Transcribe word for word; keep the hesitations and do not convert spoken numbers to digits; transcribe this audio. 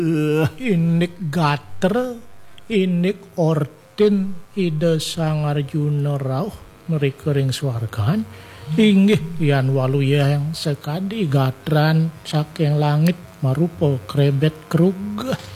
Inik gater, inik ortin, ida sang Arjuna rauh merikering swargan, inggih yan waluya yang sekadi gatran saking langit marupa krebet kerug.